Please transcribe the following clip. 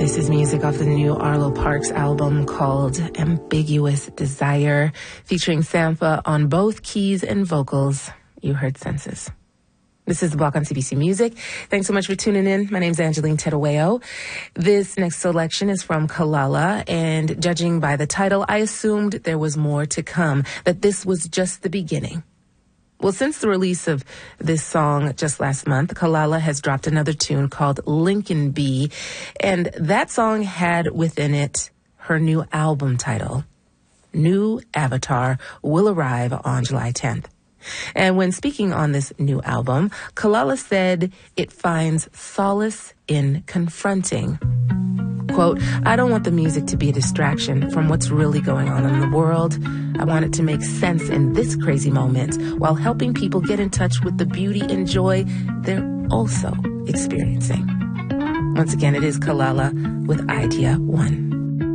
This is music off the new Arlo Parks album called Ambiguous Desire, featuring Sampha on both keys and vocals. You heard Senses. This is The Block on CBC Music. Thanks so much for tuning in. My name's Angeline Tedaweo. This next selection is from Kalala, and judging by the title, I assumed there was more to come, that this was just the beginning. Well, since the release of this song just last month, Kalala has dropped another tune called Lincoln Bee, and that song had within it her new album title. New Avatar will arrive on July 10th. And when speaking on this new album, Kalala said it finds solace in confronting. Quote, I don't want the music to be a distraction from what's really going on in the world. I want it to make sense in this crazy moment while helping people get in touch with the beauty and joy they're also experiencing. Once again, it is Kalala with Idea One.